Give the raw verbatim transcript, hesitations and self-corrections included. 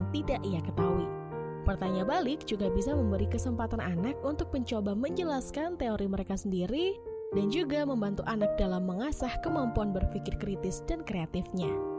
tidak ia ketahui. Bertanya balik juga bisa memberi kesempatan anak untuk mencoba menjelaskan teori mereka sendiri dan juga membantu anak dalam mengasah kemampuan berpikir kritis dan kreatifnya.